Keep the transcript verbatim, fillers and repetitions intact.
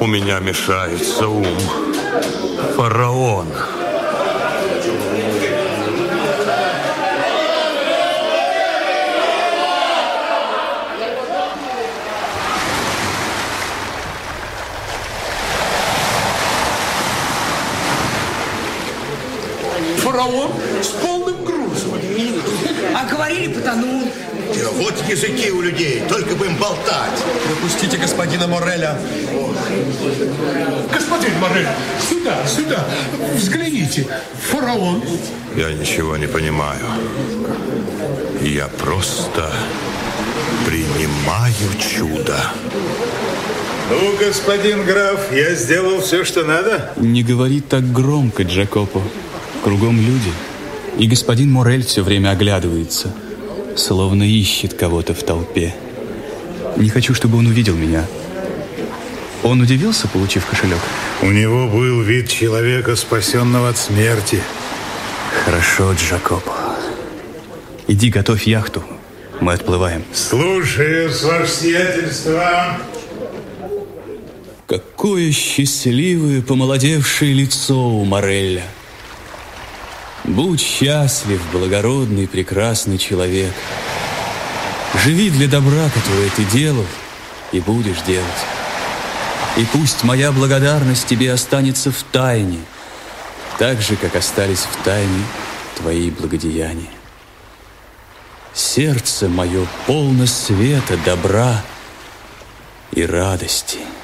У меня мешается ум. Фараон. Фараон с полным грузом. А говорили, потонул. Вот языки у людей, только бы им болтать. Пропустите господина Мореля. Господин Морель, сюда, сюда. Взгляните. Фараон. Я ничего не понимаю. Я просто принимаю чудо. Ну, господин граф, я сделал все, что надо. Не говори так громко, Джакопо. Кругом люди. И господин Морель все время оглядывается, словно ищет кого-то в толпе. Не хочу, чтобы он увидел меня. Он удивился, получив кошелек? У него был вид человека, спасенного от смерти. Хорошо, Джакопо. Иди, готовь яхту. Мы отплываем. Слушаюсь, ваше сиятельство. Какое счастливое, помолодевшее лицо у Морелля. Будь счастлив, благородный, прекрасный человек. Живи для добра, которое ты делал и будешь делать. И пусть моя благодарность тебе останется в тайне, так же, как остались в тайне твои благодеяния. Сердце мое полно света, добра и радости.